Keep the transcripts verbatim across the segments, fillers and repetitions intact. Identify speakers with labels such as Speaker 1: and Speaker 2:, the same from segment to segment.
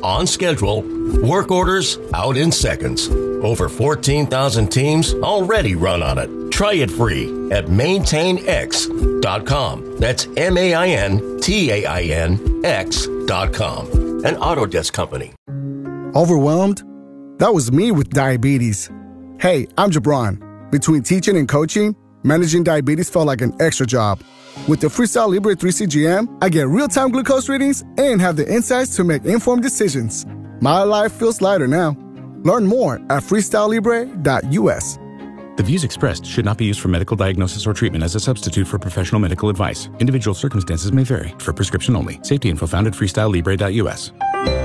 Speaker 1: on schedule, work orders out in seconds. Over fourteen thousand teams already run on it. Try it free at maintain x dot com. That's M A I N T A I N X dot com. An Autodesk company.
Speaker 2: Overwhelmed? That was me with diabetes. Hey, I'm Jabron. Between teaching and coaching, managing diabetes felt like an extra job. With the Freestyle Libre three C G M, I get real-time glucose readings and have the insights to make informed decisions. My life feels lighter now. Learn more at freestyle libre dot U S.
Speaker 3: The views expressed should not be used for medical diagnosis or treatment as a substitute for professional medical advice. Individual circumstances may vary. For prescription only. Safety info found at freestyle libre dot U S.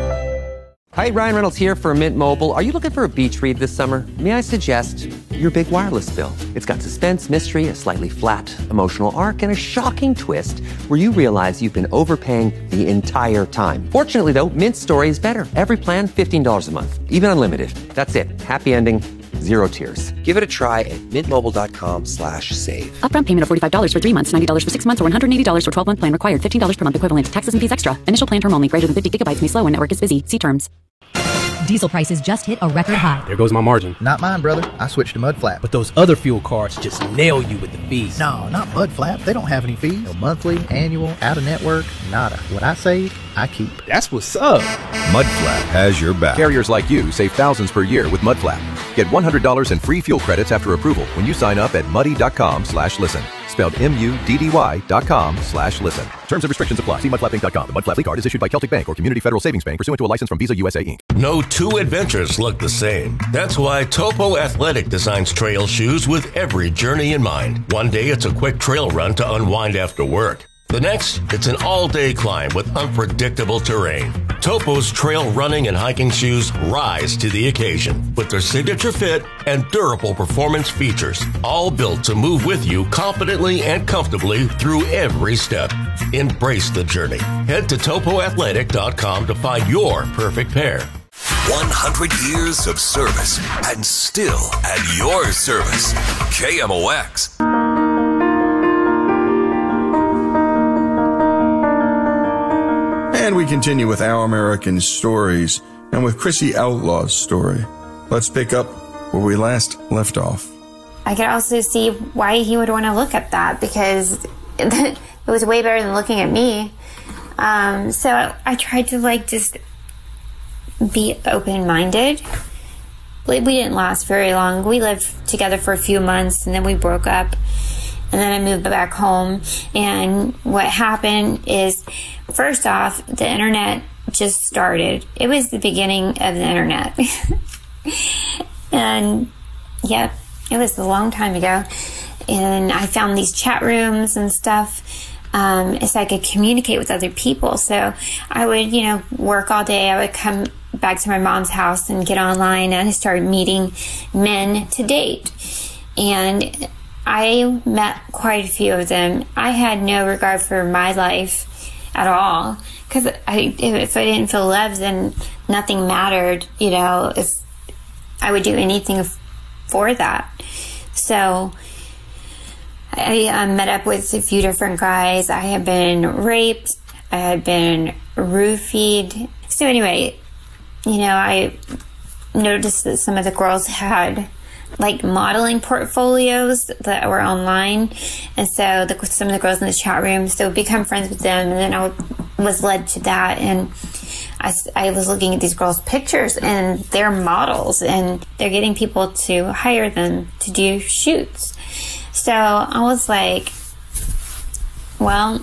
Speaker 4: Hi, Ryan Reynolds here for Mint Mobile. Are you looking for a beach read this summer? May I suggest your big wireless bill? It's got suspense, mystery, a slightly flat, emotional arc, and a shocking twist where you realize you've been overpaying the entire time. Fortunately, though, Mint's story is better. Every plan, fifteen dollars a month. Even unlimited. That's it. Happy ending. Zero tears. Give it a try at mintmobile.com slash save.
Speaker 5: Upfront payment of forty-five dollars for three months, ninety dollars for six months, or one hundred eighty dollars for twelve-month plan required. fifteen dollars per month equivalent. Taxes and fees extra. Initial plan term only. Greater than fifty gigabytes may slow when network is busy. See terms.
Speaker 6: Diesel prices just hit a record high.
Speaker 7: There goes my margin.
Speaker 8: Not mine, brother. I switched to Mudflap.
Speaker 7: But those other fuel cards just nail you with the fees.
Speaker 8: No, not Mudflap. They don't have any fees. No monthly, annual, out-of-network, nada. What I save, I keep.
Speaker 7: That's what's up.
Speaker 9: Mudflap has your back.
Speaker 10: Carriers like you save thousands per year with Mudflap. Get one hundred dollars in free fuel credits after approval when you sign up at muddy.com slash listen. Spelled M-U-D-D-Y dot com slash listen. Terms and restrictions apply. See mudflap inc dot com. The Mudflap card is issued by Celtic Bank or Community Federal Savings Bank pursuant to a license from Visa U S A Incorporated.
Speaker 1: No two adventures look the same. That's why Topo Athletic designs trail shoes with every journey in mind. One day it's a quick trail run to unwind after work. The next, it's an all-day climb with unpredictable terrain. Topo's trail running and hiking shoes rise to the occasion with their signature fit and durable performance features, all built to move with you confidently and comfortably through every step. Embrace the journey. Head to topo athletic dot com to find your perfect pair.
Speaker 11: one hundred years of service and still at your service. K M O X.
Speaker 12: And we continue with Our American Stories and with Chrissy Outlaw's story. Let's pick up where we last left off.
Speaker 13: I could also see why he would want to look at that, because it was way better than looking at me. Um, so I, I tried to like just be open-minded. We didn't last very long. We lived together for a few months and then we broke up. And then I moved back home. And what happened is, first off, the internet just started. It was the beginning of the internet. And yeah, it was a long time ago. And I found these chat rooms and stuff. Um, so I could communicate with other people. So I would, you know, work all day. I would come back to my mom's house and get online, and I started meeting men to date. And I met quite a few of them. I had no regard for my life at all, because I, if I didn't feel loved, then nothing mattered. You know, if I would do anything for that. So I um, met up with a few different guys. I had been raped. I had been roofied. So anyway, you know, I noticed that some of the girls had like modeling portfolios that were online. And so the, some of the girls in the chat rooms, they would become friends with them. And then I would, was led to that. And I, I was looking at these girls' pictures, and they're models, and they're getting people to hire them to do shoots. So I was like, well,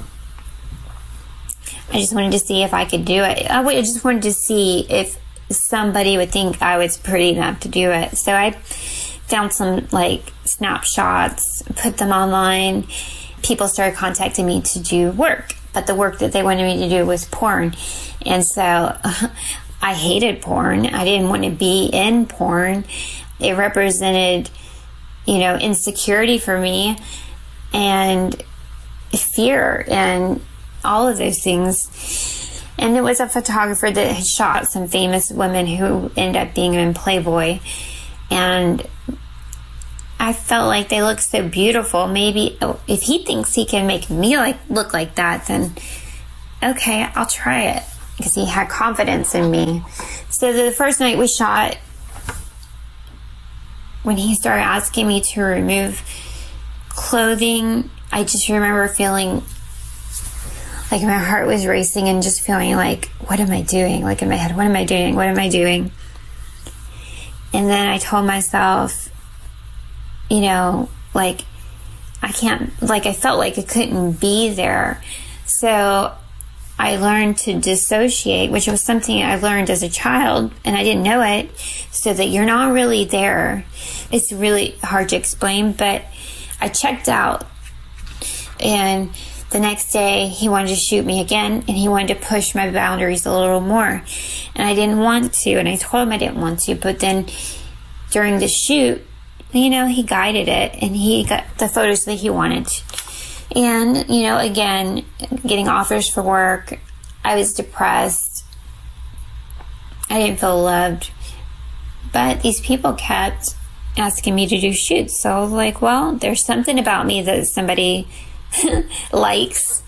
Speaker 13: I just wanted to see if I could do it. I just wanted to see if somebody would think I was pretty enough to do it. So I found some like snapshots, put them online. People started contacting me to do work, but the work that they wanted me to do was porn. And so uh, I hated porn. I didn't want to be in porn. It represented, you know, insecurity for me and fear and all of those things. And it was a photographer that had shot some famous women who ended up being in Playboy. And I felt like they looked so beautiful. Maybe if he thinks he can make me like look like that, then okay, I'll try it. because he had confidence in me. So the first night we shot, when he started asking me to remove clothing, I just remember feeling like my heart was racing and just feeling like, what am I doing? Like in my head, what am I doing? What am I doing? And then I told myself, you know, like, I can't, like, I felt like I couldn't be there. So I learned to dissociate, which was something I learned as a child, and I didn't know it, so that you're not really there. It's really hard to explain, but I checked out. And the next day, he wanted to shoot me again, and he wanted to push my boundaries a little more. And I didn't want to, and I told him I didn't want to, but then during the shoot, you know, he guided it, and he got the photos that he wanted. And, you know, again, getting offers for work, I was depressed. I didn't feel loved. But these people kept asking me to do shoots. So I was like, well, there's something about me that somebody likes.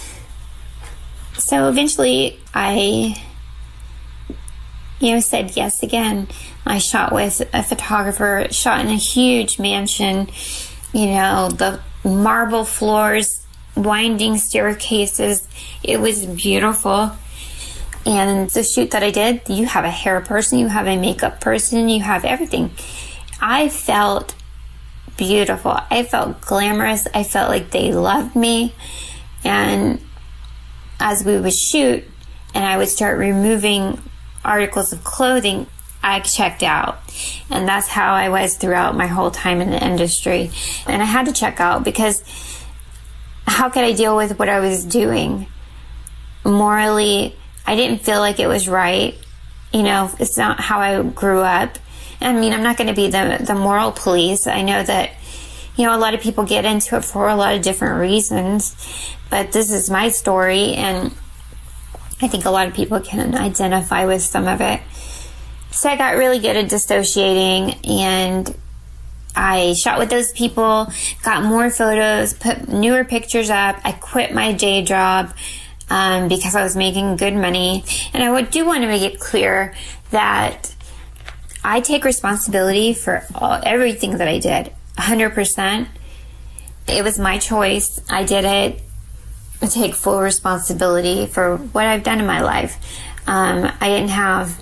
Speaker 13: So eventually I, you know, said yes again. I shot with a photographer, shot in a huge mansion, you know, the marble floors, winding staircases. It was beautiful. And the shoot that I did, you have a hair person, you have a makeup person, you have everything. I felt beautiful. I felt glamorous. I felt like they loved me. And as we would shoot and I would start removing articles of clothing, I checked out. And that's how I was throughout my whole time in the industry. And I had to check out because how could I deal with what I was doing? Morally, I didn't feel like it was right. You know, it's not how I grew up. I mean, I'm not going to be the, the moral police. I know that, you know, a lot of people get into it for a lot of different reasons. But this is my story, and I think a lot of people can identify with some of it. So I got really good at dissociating, and I shot with those people, got more photos, put newer pictures up. I quit my day job um, because I was making good money. And I do want to make it clear that I take responsibility for all, everything that I did, one hundred percent. It was my choice. I did it. I take full responsibility for what I've done in my life. Um, I didn't have...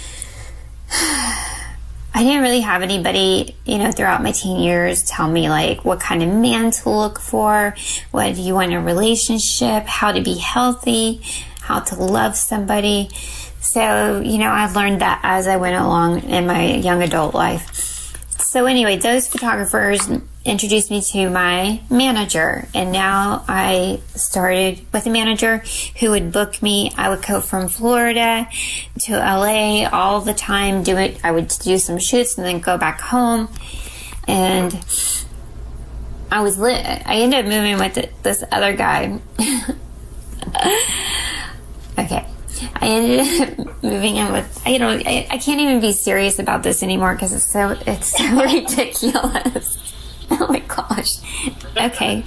Speaker 13: I didn't really have anybody, you know, throughout my teen years tell me, like, what kind of man to look for, what do you want in a relationship, how to be healthy, how to love somebody. So, you know, I've learned that as I went along in my young adult life. So anyway, those photographers introduced me to my manager, and now I started with a manager who would book me. I would go from Florida to L A all the time, do it. I would do some shoots and then go back home. And I was lit. I ended up moving with this other guy. Okay. I ended up moving in with, you know, I, I can't even be serious about this anymore because it's so, it's so ridiculous. Oh my gosh. Okay.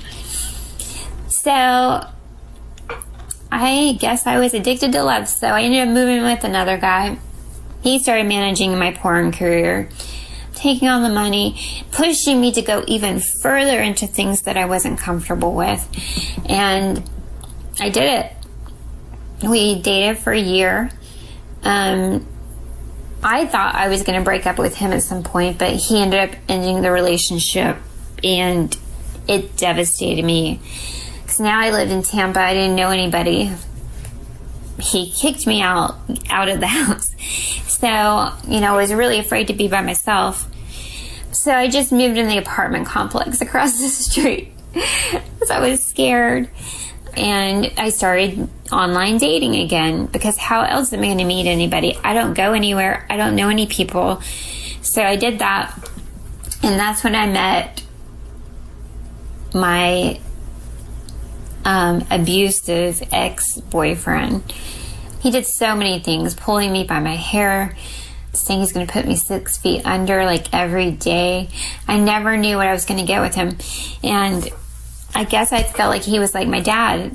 Speaker 13: So, I guess I was addicted to love, so I ended up moving with another guy. He started managing my porn career, taking all the money, pushing me to go even further into things that I wasn't comfortable with. And I did it. We dated for a year. Um, I thought I was going to break up with him at some point, but he ended up ending the relationship, and it devastated me. Because now I lived in Tampa. I didn't know anybody. He kicked me out, out of the house. So, you know, I was really afraid to be by myself. So I just moved in the apartment complex across the street because I was scared. And I started online dating again, because how else am I going to meet anybody? I don't go anywhere. I don't know any people. So I did that. And that's when I met my um, abusive ex-boyfriend. He did so many things, pulling me by my hair, saying he's going to put me six feet under like every day. I never knew what I was going to get with him. And I guess I felt like he was like my dad.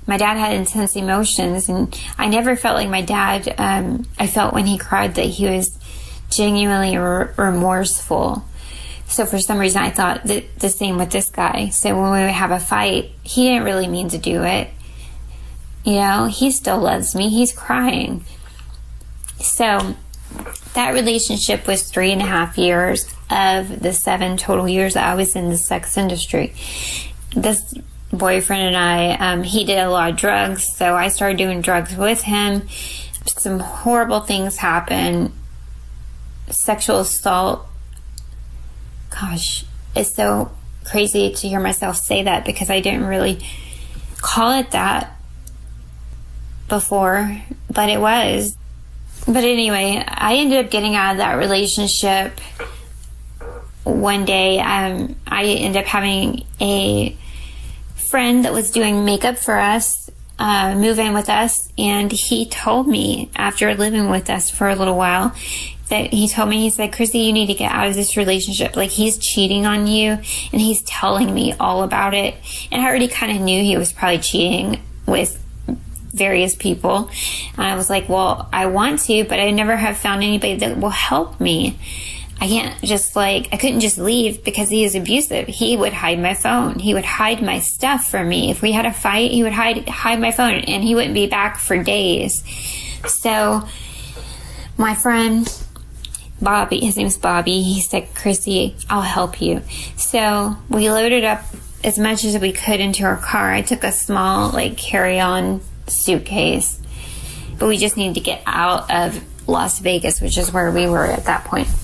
Speaker 13: my dad had intense emotions, and I never felt like my dad. Um, I felt when he cried that he was genuinely r- remorseful. So for some reason, I thought that the same with this guy. So when we would have a fight, he didn't really mean to do it. You know, he still loves me. He's crying. So that relationship was three and a half years of the seven total years that I was in the sex industry. This boyfriend and I, um, he did a lot of drugs, so I started doing drugs with him. Some horrible things happened. Sexual assault. Gosh, it's so crazy to hear myself say that because I didn't really call it that before, but it was. But anyway, I ended up getting out of that relationship one day. Um, I ended up having a friend that was doing makeup for us uh, move in with us, and he told me after living with us for a little while that he told me, he said, Chrissy, you need to get out of this relationship. Like, he's cheating on you, and he's telling me all about it. And I already kind of knew he was probably cheating with various people. And I was like, well, I want to, but I never have found anybody that will help me. I can't just like, I couldn't just leave because he is abusive. He would hide my phone. He would hide my stuff from me. If we had a fight, he would hide, hide my phone, and he wouldn't be back for days. So my friend, Bobby, his name's Bobby, he said, Chrissy, I'll help you. So we loaded up as much as we could into our car. I took a small, like, carry-on suitcase, but we just needed to get out of Las Vegas, which is where we were at that point.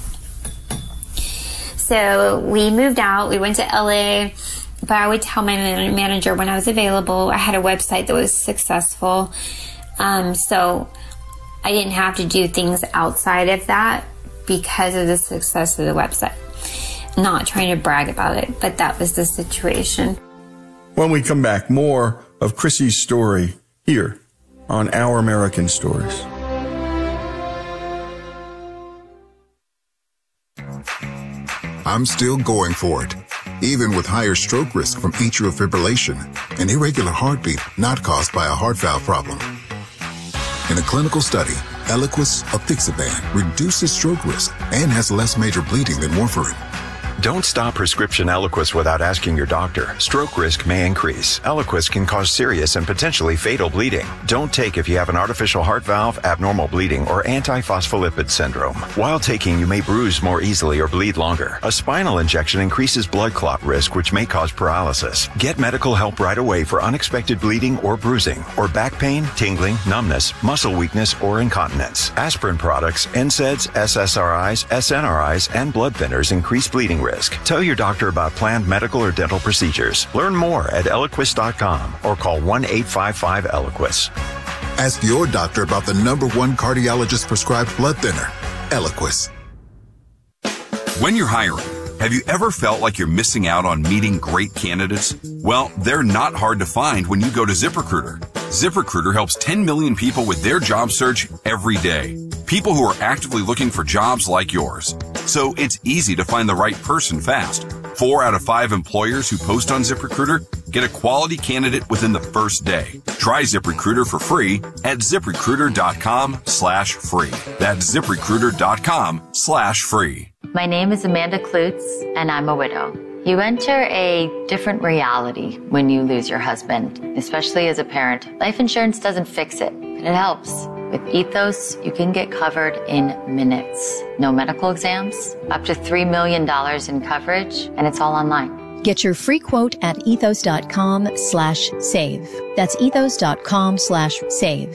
Speaker 13: So we moved out. We went to L A, but I would tell my man- manager when I was available. I had a website that was successful, um, so I didn't have to do things outside of that because of the success of the website. Not trying to brag about it, but that was the situation.
Speaker 12: When we come back, more of Chrissy's story here on Our American Stories.
Speaker 14: I'm still going for it, even with higher stroke risk from atrial fibrillation, an irregular heartbeat not caused by a heart valve problem. In a clinical study, Eliquis apixaban reduces stroke risk and has less major bleeding than warfarin.
Speaker 15: Don't stop prescription Eliquis without asking your doctor. Stroke risk may increase. Eliquis can cause serious and potentially fatal bleeding. Don't take if you have an artificial heart valve, abnormal bleeding, or antiphospholipid syndrome. While taking, you may bruise more easily or bleed longer. A spinal injection increases blood clot risk, which may cause paralysis. Get medical help right away for unexpected bleeding or bruising, or back pain, tingling, numbness, muscle weakness, or incontinence. Aspirin products, N SAIDs, S S R Is, S N R Is, and blood thinners increase bleeding risk. Risk. Tell your doctor about planned medical or dental procedures. Learn more at Eliquis dot com or call one eight five five Eliquis.
Speaker 14: Ask your doctor about the number one cardiologist prescribed blood thinner, Eliquis.
Speaker 16: When you're hiring, have you ever felt like you're missing out on meeting great candidates? Well, they're not hard to find when you go to ZipRecruiter. ZipRecruiter helps ten million people with their job search every day. People who are actively looking for jobs like yours. So it's easy to find the right person fast. Four out of five employers who post on ZipRecruiter get a quality candidate within the first day. Try ZipRecruiter for free at ZipRecruiter.com slash free. That's ZipRecruiter.com slash free.
Speaker 17: My name is Amanda Klutz, and I'm a widow. You enter a different reality when you lose your husband, especially as a parent. Life insurance doesn't fix it, but it helps. With Ethos, you can get covered in minutes. No medical exams, up to three million dollars in coverage, and it's all online.
Speaker 6: Get your free quote at ethos.com slash save. That's ethos.com slash save.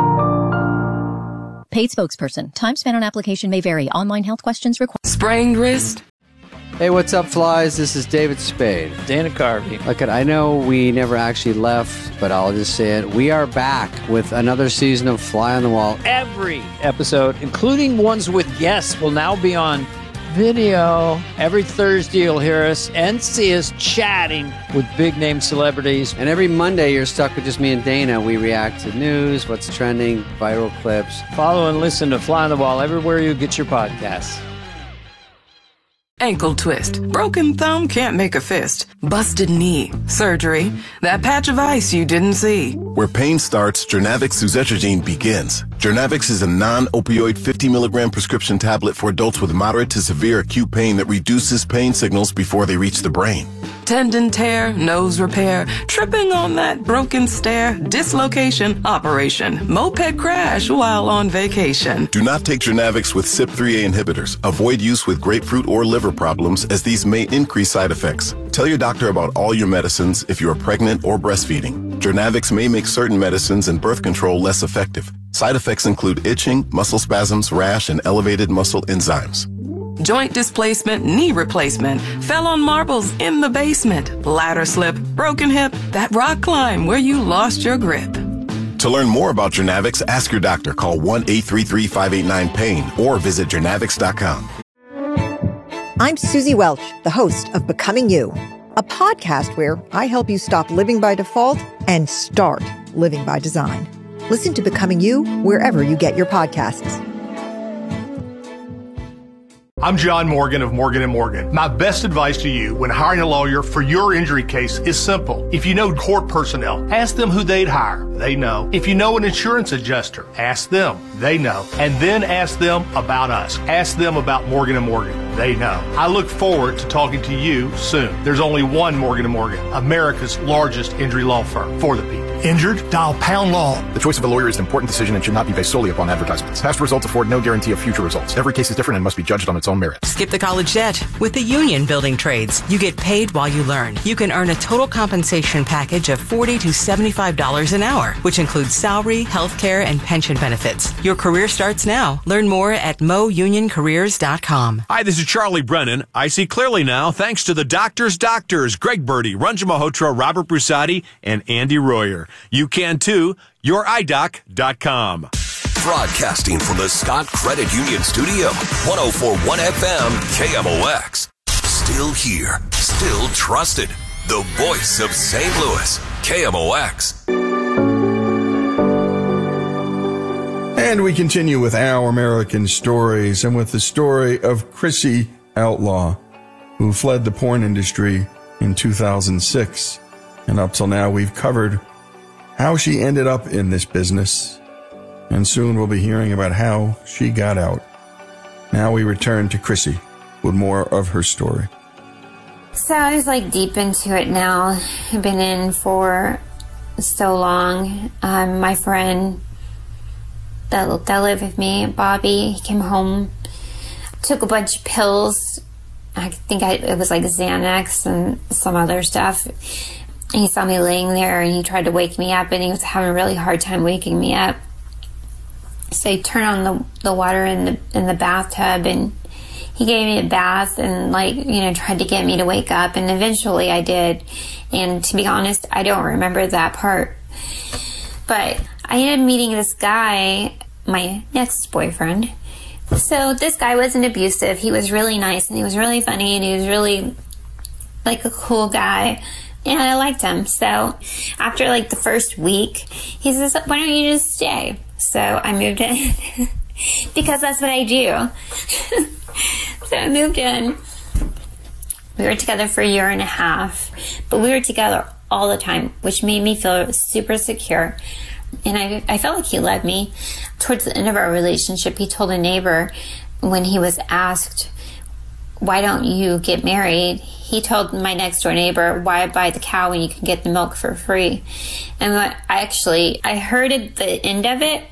Speaker 6: Paid spokesperson. Time spent on application may vary. Online health questions required.
Speaker 18: Sprained wrist?
Speaker 19: Hey, what's up, flies? This is David Spade.
Speaker 7: Dana Carvey.
Speaker 19: Look, I know we never actually left, but I'll just say it. We are back with another season of Fly on the Wall.
Speaker 7: Every episode, including ones with guests, will now be on video. Every Thursday, you'll hear us and see us chatting with big-name celebrities.
Speaker 19: And every Monday, you're stuck with just me and Dana. We react to news, what's trending, viral clips.
Speaker 7: Follow and listen to Fly on the Wall everywhere you get your podcasts.
Speaker 18: ankle twist. Broken thumb can't make a fist. Busted knee. Surgery. That patch of ice you didn't see.
Speaker 20: Where pain starts, Jernavix suzetrigine begins. Jernavix is a non-opioid fifty milligram prescription tablet for adults with moderate to severe acute pain that reduces pain signals before they reach the brain.
Speaker 18: Tendon tear, nose repair, tripping on that broken stair, dislocation, operation, moped crash while on vacation.
Speaker 20: Do not take Jernavix with C Y P three A inhibitors. Avoid use with grapefruit or liver problems, as these may increase side effects. Tell your doctor about all your medicines if you are pregnant or breastfeeding. Jernavix may make certain medicines and birth control less effective. Side effects include itching, muscle spasms, rash, and elevated muscle enzymes.
Speaker 18: Joint displacement, knee replacement, fell on marbles in the basement, ladder slip, broken hip, that rock climb where you lost your grip.
Speaker 20: To learn more about Jernavix, ask your doctor. Call one eight three three, five eight nine, pain or visit jernavix dot com.
Speaker 21: I'm Susie Welch, the host of Becoming You, a podcast where I help you stop living by default and start living by design. Listen to Becoming You wherever you get your podcasts.
Speaker 22: I'm John Morgan of Morgan and Morgan. My best advice to you when hiring a lawyer for your injury case is simple. If you know court personnel, ask them who they'd hire. They know. If you know an insurance adjuster, ask them. They know. And then ask them about us. Ask them about Morgan and Morgan. They know. I look forward to talking to you soon. There's only one Morgan and Morgan, America's largest injury law firm for the people. Injured? Dial pound law.
Speaker 23: The choice of a lawyer is an important decision and should not be based solely upon advertisements. Past results afford no guarantee of future results. Every case is different and must be judged on its own merit.
Speaker 24: Skip the college debt. With the Union Building Trades, you get paid while you learn. You can earn a total compensation package of forty to seventy-five dollars an hour, which includes salary, health care, and pension benefits. Your career starts now. Learn more at mo union careers dot com.
Speaker 25: Hi, this is Charlie Brennan. I see clearly now thanks to the doctor's doctors, Greg Birdie, Ranjan Malhotra, Robert Brusati, and Andy Royer. You can too. your eye doc dot com.
Speaker 11: Broadcasting from the Scott Credit Union Studio, one oh four point one F M, K M O X. Still here, still trusted. The voice of Saint Louis, K M O X.
Speaker 12: And we continue with Our American Stories, and with the story of Chrissy Outlaw, who fled the porn industry in two thousand six. And up till now, we've covered how she ended up in this business. And soon we'll be hearing about how she got out. Now we return to Chrissy with more of her story.
Speaker 13: So I was like deep into it now. I've been in for so long. Um, my friend that, that lived with me, Bobby, he came home, took a bunch of pills. I think I, it was like Xanax and some other stuff. And he saw me laying there and he tried to wake me up, and he was having a really hard time waking me up. So he turned on the, the water in the in the bathtub, and he gave me a bath and, like, you know, tried to get me to wake up, and eventually I did. And to be honest, I don't remember that part. But I ended up meeting this guy, my next boyfriend. So this guy wasn't abusive. He was really nice, and he was really funny, and he was really like a cool guy. And I liked him. So after like the first week, he says, why don't you just stay? So I moved in because that's what I do. So I moved in. We were together for a year and a half, but we were together all the time, which made me feel super secure. And I, I felt like he loved me. Towards the end of our relationship, he told a neighbor when he was asked, why don't you get married? He told my next door neighbor, why buy the cow when you can get the milk for free? And I actually, I heard at the end of it,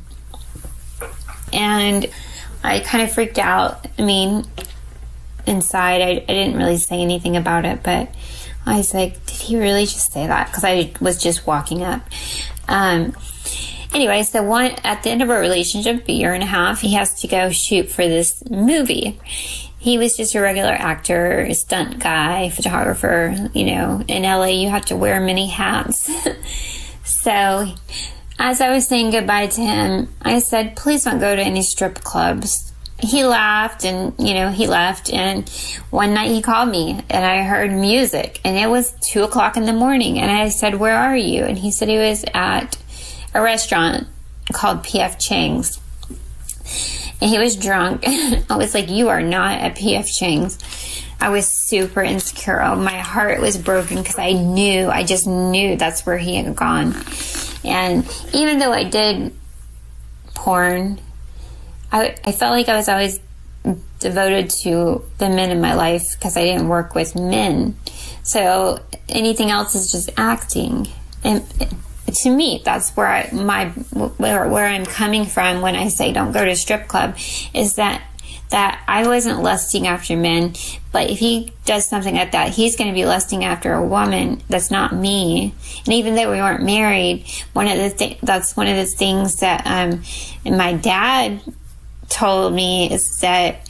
Speaker 13: and I kind of freaked out. I mean, inside, I, I didn't really say anything about it, but I was like, did he really just say that? Because I was just walking up. Um, anyway, so one, at the end of our relationship, a year and a half, he has to go shoot for this movie. He was just a regular actor, stunt guy, photographer. You know, in L A, you have to wear many hats. So as I was saying goodbye to him, I said, please don't go to any strip clubs. He laughed, and, you know, he left. And one night he called me, and I heard music, and it was two o'clock in the morning. And I said, where are you? And he said he was at a restaurant called P F Chang's. And he was drunk. I was like, you are not at P F Chang's. I was super insecure. Oh, my heart was broken because I knew, I just knew that's where he had gone. And even though I did porn, I, I felt like I was always devoted to the men in my life because I didn't work with men. So anything else is just acting. And to me, that's where I, my where, where I'm coming from when I say don't go to a strip club, is that that I wasn't lusting after men, but if he does something like that, he's going to be lusting after a woman that's not me. And even though we weren't married, one of the th- that's one of the things that um, my dad told me is that